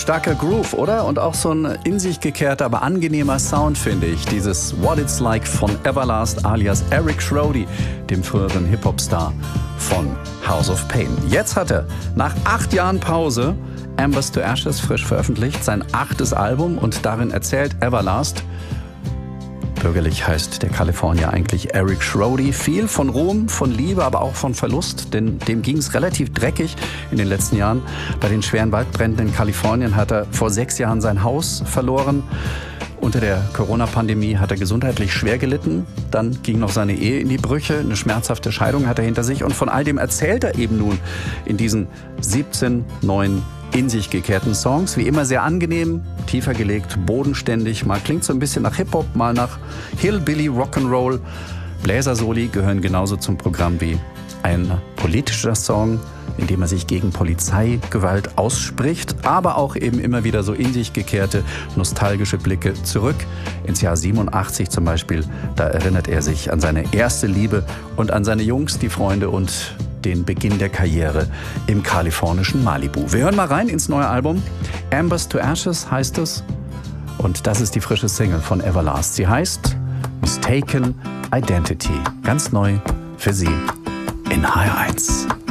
Starker Groove, oder? Und auch so ein in sich gekehrter, aber angenehmer Sound, finde ich. Dieses What It's Like von Everlast alias Eric Schrody, dem früheren Hip-Hop-Star von House of Pain. Jetzt hat er nach 8 Jahren Pause Embers to Ashes frisch veröffentlicht, sein 8. Album, und darin erzählt Everlast, bürgerlich heißt der Kalifornier eigentlich Eric Schrody, viel von Ruhm, von Liebe, aber auch von Verlust, denn dem ging es relativ dreckig in den letzten Jahren. Bei den schweren Waldbränden in Kalifornien hat er vor 6 Jahren sein Haus verloren. Unter der Corona-Pandemie hat er gesundheitlich schwer gelitten. Dann ging noch seine Ehe in die Brüche. Eine schmerzhafte Scheidung hat er hinter sich. Und von all dem erzählt er eben nun in diesen 17 neuen in sich gekehrten Songs. Wie immer sehr angenehm, tiefer gelegt, bodenständig. Mal klingt so ein bisschen nach Hip-Hop, mal nach Hillbilly Rock'n'Roll. Bläsersoli gehören genauso zum Programm wie ein politischer Song, in dem er sich gegen Polizeigewalt ausspricht, aber auch eben immer wieder so in sich gekehrte, nostalgische Blicke zurück ins Jahr 87 zum Beispiel. Da erinnert er sich an seine erste Liebe und an seine Jungs, die Freunde und den Beginn der Karriere im kalifornischen Malibu. Wir hören mal rein ins neue Album. Embers to Ashes heißt es. Und das ist die frische Single von Everlast. Sie heißt Mistaken Identity. Ganz neu für Sie in HR1.